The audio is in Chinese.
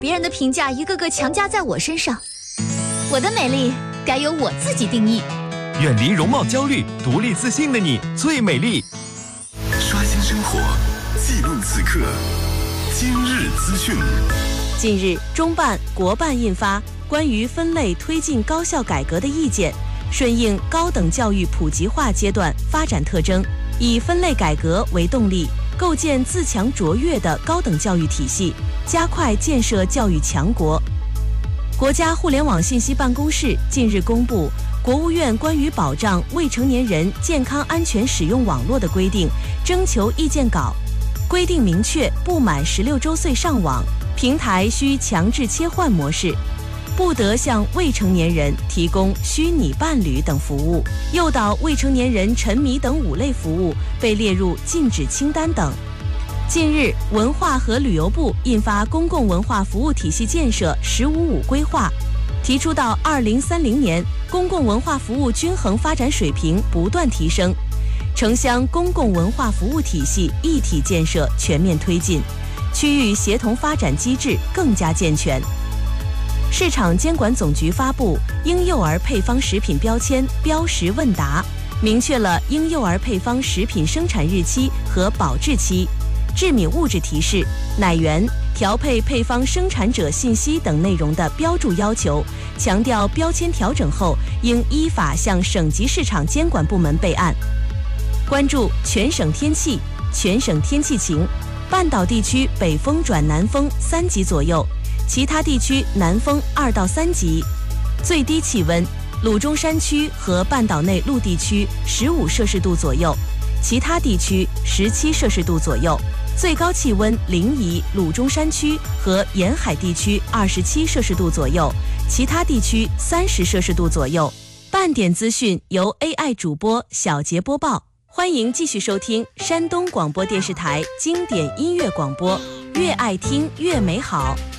别人的评价一个个强加在我身上，我的美丽该由我自己定义。 远离容貌焦虑，独立自信的你最美丽。 刷新生活，记录此刻，今日资讯。 近日，中办、国办印发《关于分类推进高校改革的意见》，顺应高等教育普及化阶段发展特征，以分类改革为动力，构建自强卓越的高等教育体系，加快建设教育强国。国家互联网信息办公室近日公布国务院关于保障未成年人健康安全使用网络的规定征求意见稿，规定明确不满16周岁上网，平台需强制切换模式，不得向未成年人提供虚拟伴侣等服务，诱导未成年人沉迷等5类服务被列入禁止清单等。近日，文化和旅游部印发《公共文化服务体系建设“15-5”规划》，提出到2030年，公共文化服务均衡发展水平不断提升，城乡公共文化服务体系一体建设全面推进，区域协同发展机制更加健全。市场监管总局发布婴幼儿配方食品标签标识问答，明确了婴幼儿配方食品生产日期和保质期、致敏物质提示、奶源、调配配方生产者信息等内容的标注要求，强调标签调整后应依法向省级市场监管部门备案。关注全省天气，全省天气晴，半岛地区北风转南风3级左右，其他地区南风2到3级。最低气温，鲁中山区和半岛内陆地区15摄氏度左右，其他地区17摄氏度左右。最高气温，临沂、鲁中山区和沿海地区27摄氏度左右，其他地区30摄氏度左右。半点资讯由 AI 主播小杰播报，欢迎继续收听山东广播电视台经典音乐广播，越爱听越美好。